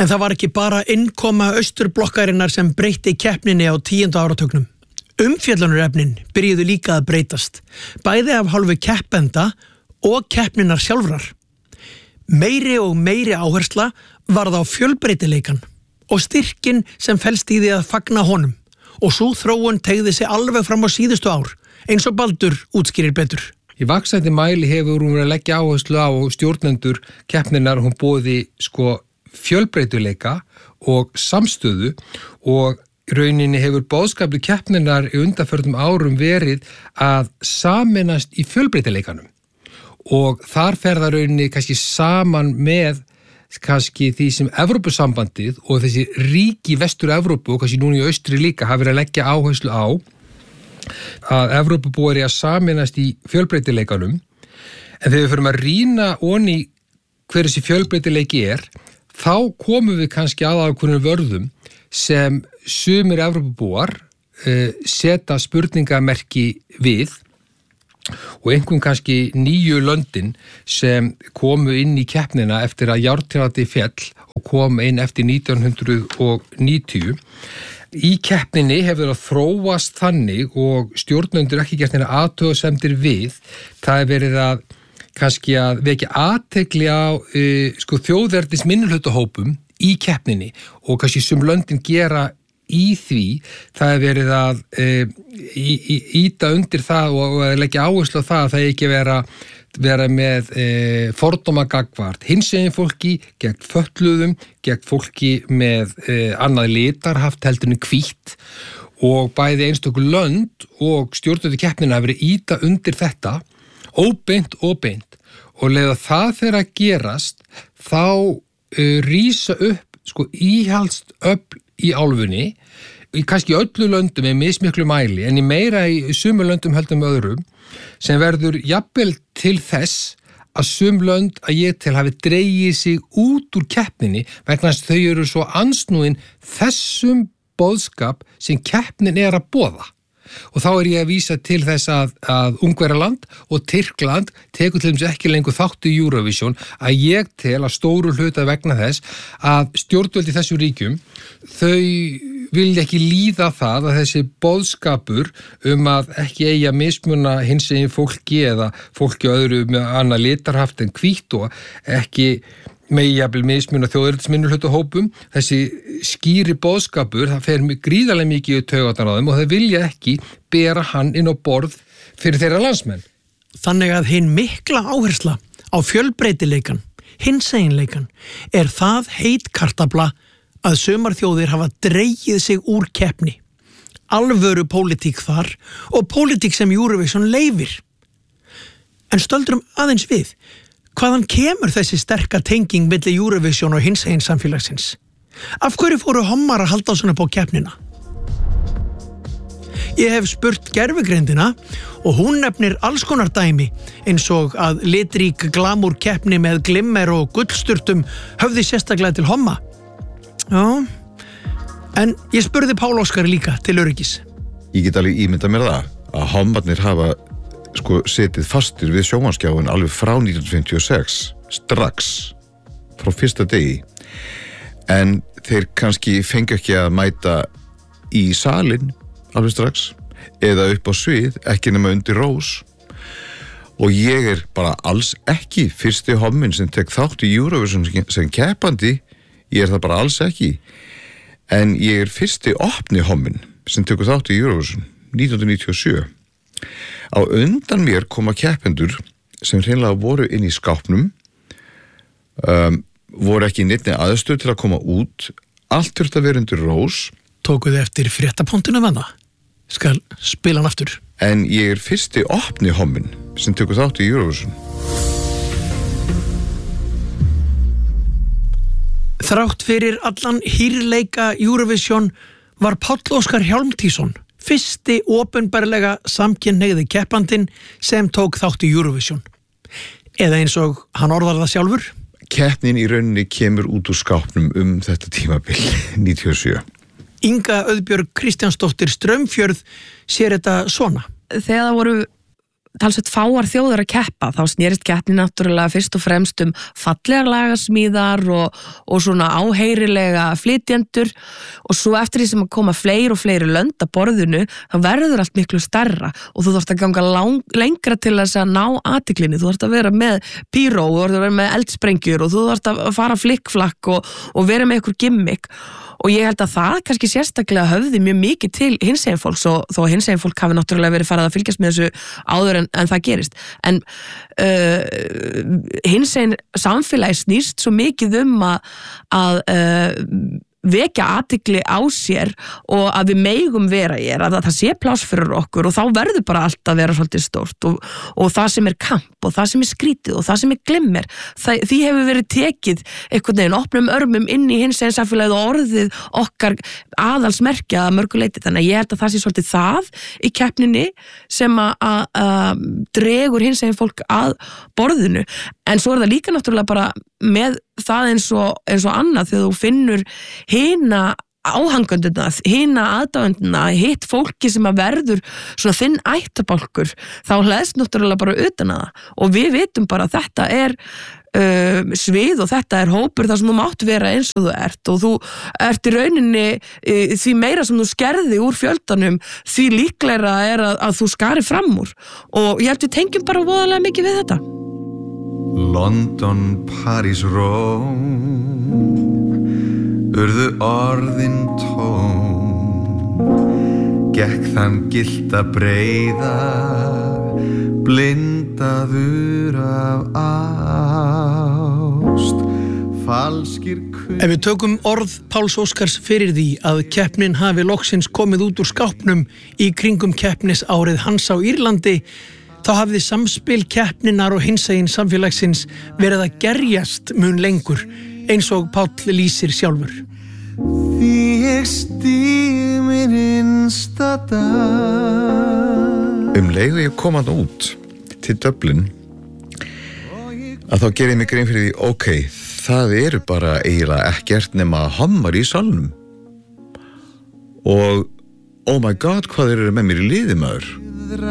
En það var ekki bara innkoma austurblokkarinnar sem breytti keppninni á 10. áratugnum. Umfjöllunarefnin byrjuðu líka að breytast, bæði af hálfu keppenda og keppninnar sjálfrar. Meiri og meiri áhersla varð á fjölbreytileikan og styrkin sem felst í því að fagna honum, og sú þróun teygði sig alveg fram á síðustu ár, eins og Baldur útskýrir betur. Í vaxandi mæli hefur hún verið að leggja áherslu á stjórnendur keppninnar, hún boði fjölbreytileika og samstöðu, og í rauninni hefur boðskapur keppninnar í undanförnum árum verið að sameinast í fjölbreytileikanum, og þar fer það rauninni kannski saman með kannski því sem Evrópusambandið og þessi ríki Vestur-Evrópu og kannski núna í austri líka hafa verið að leggja áherslu á að Evrópubúar að sameinast í fjölbreytileikanum. En þegar við förum að rýna onni hver þessi fjölbreytileiki þá komum við kannski að ákveðnum vörðum sem sumir Evrópubúar setja spurningamerki við, og einhvern kannski nýju löndin sem komu inn í keppnina eftir að járntíðarhaldið féll og kom inn eftir 1990. Í keppninni hefur það þróast þannig, og stjórnendur ekki gert neina athugasemdir við. Það verið að kannski að vekja athygli á þjóðernis minnihlutahópum í keppninni, og kannski sum löndin gera í því. Það verið að íta undir það og að leggja áherslu á það að það ekki vera með fordóma gagnvart hinsegin fólki, gegn fötluðum, gegn fólki með annað litarhaft heldur en hvítt, og bæði einstöku lönd og stjórnendur keppnina hafa verið íta undir þetta óbeint og beint, og leiða það þegar að gerast þá rísa upp íhaldst öfl í álfunni, kannski öllu löndum með mismiklu mæli, en í meira í sumum löndum heldur með öðrum, sem verður jafnvel til þess að sum lönd að ég til hafi dregið sig út úr keppninni vegna þess að þau eru svo ansnúin þessum boðskap sem keppnin að boða. Og þá ég að vísa til þess að Ungverjaland og Tyrkland tekur til dæmis ekki lengur þátt í Eurovision, að ég tel að stóru hluta vegna þess að stjórnvöld í þessu ríkjum, þau vilja ekki líða það að þessi boðskapur að ekki eigi að mismuna hinsegin fólki eða fólki öðru með annað litarhaft en hvítt, og ekki megi jafnvel mismuna þjóðernisminnihlutahópum. Þessi skýri boðskapur, það fer gríðarlega mikið í taugarnar á þeim, og þau vilja ekki bera hann inn á borð fyrir þeirra landsmenn. Þannig að hin mikla áhersla á fjölbreytileikan, hinseginleikan, það heit kartafla að sumar þjóðir hafa dregið sig úr keppni. Alvöru pólitík þar, og pólitík sem Eurovision leyfir. En stöldrum aðeins við, hvaðan kemur þessi sterka tenging milli Eurovision og hinsegin samfélagsins? Af hverju fóru hommar að halda á svona på keppnina? Ég hef spurt gervigreindina, og hún nefnir alls konar dæmi, eins og að litrík glamúr keppni með glimmer og gullsturtum höfði sérstaklega til homma. Já, en ég spurði Pál Óskar líka til öryggis. Ég get alveg ímyndað mér það að hommarnir hafa setið fastir við sjónvarpsskjáinn alveg frá 1956, strax frá fyrsta degi, en þeir kannski fengu ekki að mæta í salinn alveg strax, eða upp á svið, ekki nema undir rós, og ég bara alls ekki fyrsti homminn sem tek þátt í Eurovision sem keppandi. Ég það bara alls ekki, en ég fyrsti opni homminn sem tekur þátt í Eurovision 1997. Á undan mér koma keppendur sem hreinlega voru inn í skápnum, voru ekki í neinni aðstöð til að koma út, allt þurfti að vera undir rós. Tókuðu eftir fréttapunktinum þarna? Skal spila hann aftur. En ég fyrsti opni homminn sem tekur þátt í Eurovision. Þrátt fyrir allan hýrleika Eurovision var Páll Óskar Hjálmtýsson fyrsti opinberlega samkynhneigði keppandinn sem tók þátt í Eurovision. Eða eins og hann orðar það sjálfur. Keppnin í rauninni kemur út úr skápnum þetta tímabil, 97. Inga Auðbjörg Kristjánsdóttir Straumfjörð sér þetta svona. Þegar það voru talsveit fáar þjóðir að keppa, þá snerist keppni náttúrulega fyrst og fremst fallegar lagasmíðar og svona áheyrilega flytjendur og svo eftir því sem að koma fleiri og fleiri lönd að borðinu, þá verður allt miklu stærra og þú þarft að ganga lengra til þess að ná athyglinni, þú þarft að vera með píró, þú þarft að vera með eldsprengjur og þú þarft að fara flikkflakk og vera með einhver gimmick og ég held að það kannski sérstaklega höfði mjög mikið til hinsegin fólks og þó að hinsegin fólk hafi náttúrulega verið farið að fylgjast með þessu áður en það gerist en hinsegin samfélagi snýst svo mikið að vekja athygli á sér og að við megum vera að það sé pláss fyrir okkur og þá verður bara allt að vera svolítið stórt og það sem er kamp og það sem er skrítið og það sem er glimmer því hefur verið tekið einhvern veginn opnum örmum inn í hinsegin samfélagið og orðið okkar aðalsmerkja að mörgu leyti, þannig að ég held að það sé svolítið það í keppninni sem að dregur hinsegin fólk að borðinu, en svo er það líka náttúrulega bara með það eins og annað þegar þú finnur hina áhanganduna, hina aðdáenduna, hitt fólki sem að verður svona þinn ættabálkur, þá hlæðst náttúrulega bara utan að það og við vitum bara að þetta er svið og þetta er hópur þar sem þú mátt vera eins og þú ert og þú ert í rauninni því meira sem þú skerði úr fjöldanum því líklegra er að þú skari fram úr og ég held við tengjum bara voðalega mikið við þetta. London, Paris, Rome urðu orðin tóm gekk þann gylta breiða blindaður af ást falskir Ef við tökum orð Páls Óskars fyrir því að keppnin hafi loksins komið út úr skápnum í kringum keppnisárið hans á Írlandi, þá hafði samspil keppninar og hinsegin samfélagsins verið að gerjast mun lengur, eins og Páll lýsir sjálfur. Því ég stíg minn innsta dag Leið og ég kom hann út til Dublin að þá gerði mig grein fyrir því, ok, það eru bara eiginlega ekkert nema hommar í salnum og oh my god, hvað eru með mér í liði maður